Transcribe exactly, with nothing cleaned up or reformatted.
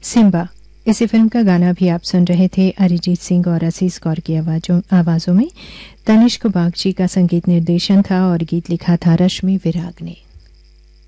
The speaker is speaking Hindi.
सिम्बा इसी फिल्म का गाना भी आप सुन रहे थे अरिजीत सिंह और असीस कौर की आवाजों आवाजों में। तनिष्क बागची का संगीत निर्देशन था और गीत लिखा था रश्मि विराग ने।